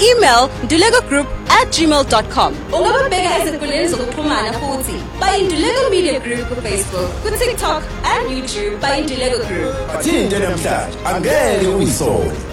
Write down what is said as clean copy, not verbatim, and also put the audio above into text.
Email ndulegogroup@gmail.com. Ungababheka ezinkundleni zokuxhumana futhi bayindulego Media Group ku Facebook, ku TikTok and YouTube bayindulego Group. Bathinte namhlanje angeke uyisole.